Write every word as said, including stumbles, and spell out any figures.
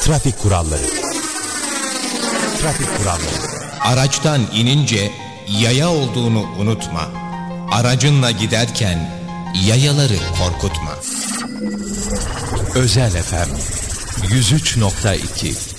Trafik kuralları. Trafik kuralları. Araçtan inince yaya olduğunu unutma. Aracınla giderken yayaları korkutma. Özel F M yüz üç nokta iki